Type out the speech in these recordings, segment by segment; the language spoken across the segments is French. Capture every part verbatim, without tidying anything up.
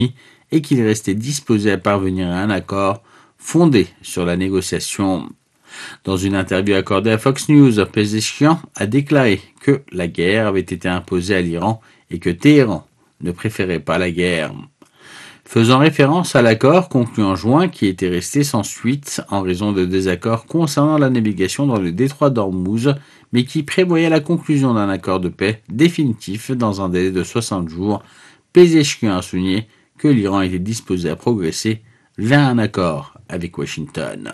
et qu'il restait disposé à parvenir à un accord fondé sur la négociation. Dans une interview accordée à Fox News, Pezeshkian a déclaré que la guerre avait été imposée à l'Iran et que Téhéran ne préférait pas la guerre. Faisant référence à l'accord conclu en juin qui était resté sans suite en raison de désaccords concernant la navigation dans le détroit d'Ormuz, mais qui prévoyait la conclusion d'un accord de paix définitif dans un délai de soixante jours, Pezeshkian a souligné que l'Iran était disposé à progresser vers un accord avec Washington.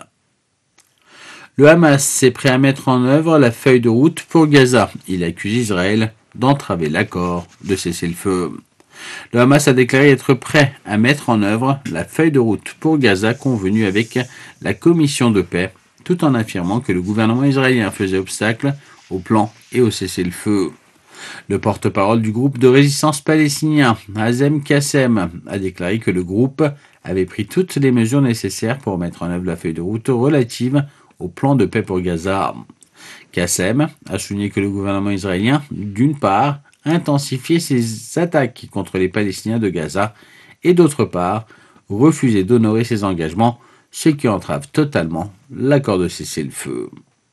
Le Hamas est prêt à mettre en œuvre la feuille de route pour Gaza. Il accuse Israël d'entraver l'accord de cessez-le-feu. Le Hamas a déclaré être prêt à mettre en œuvre la feuille de route pour Gaza convenue avec la commission de paix, tout en affirmant que le gouvernement israélien faisait obstacle au plan et au cessez-le-feu. Le porte-parole du groupe de résistance palestinien, Hazem Qassem, a déclaré que le groupe avait pris toutes les mesures nécessaires pour mettre en œuvre la feuille de route relative au plan de paix pour Gaza. Qassem a souligné que le gouvernement israélien, d'une part, intensifiait ses attaques contre les Palestiniens de Gaza et d'autre part, refusait d'honorer ses engagements, ce qui entrave totalement l'accord de cessez-le-feu.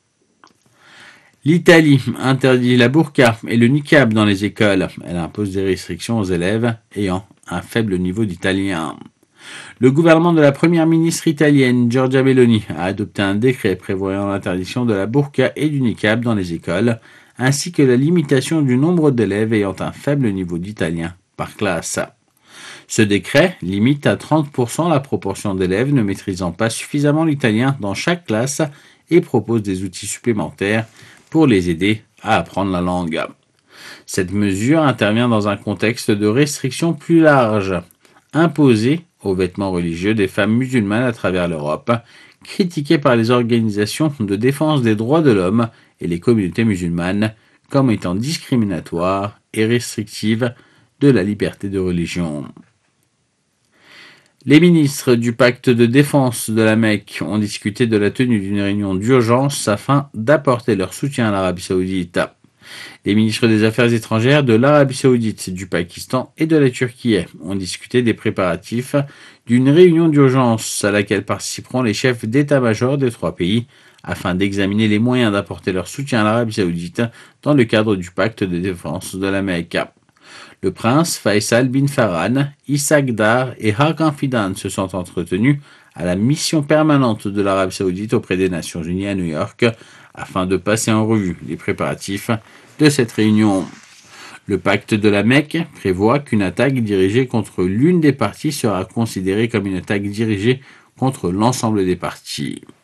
L'Italie interdit la burqa et le niqab dans les écoles. Elle impose des restrictions aux élèves ayant un faible niveau d'italien. Le gouvernement de la première ministre italienne, Giorgia Meloni, a adopté un décret prévoyant l'interdiction de la burqa et du niqab dans les écoles, ainsi que la limitation du nombre d'élèves ayant un faible niveau d'italien par classe. Ce décret limite à trente pour cent la proportion d'élèves ne maîtrisant pas suffisamment l'italien dans chaque classe et propose des outils supplémentaires pour les aider à apprendre la langue. Cette mesure intervient dans un contexte de restrictions plus larges, imposées aux vêtements religieux des femmes musulmanes à travers l'Europe, critiquées par les organisations de défense des droits de l'homme et les communautés musulmanes comme étant discriminatoires et restrictives de la liberté de religion. Les ministres du pacte de défense de la Mecque ont discuté de la tenue d'une réunion d'urgence afin d'apporter leur soutien à l'Arabie saoudite. Les ministres des Affaires étrangères de l'Arabie saoudite, du Pakistan et de la Turquie ont discuté des préparatifs d'une réunion d'urgence à laquelle participeront les chefs d'état-major des trois pays afin d'examiner les moyens d'apporter leur soutien à l'Arabie saoudite dans le cadre du pacte de défense de la Mecque. Le prince Faisal bin Farhan, Isaac Dar et Hakan Fidan se sont entretenus à la mission permanente de l'Arabie saoudite auprès des Nations unies à New York afin de passer en revue les préparatifs de cette réunion. Le pacte de la Mecque prévoit qu'une attaque dirigée contre l'une des parties sera considérée comme une attaque dirigée contre l'ensemble des parties.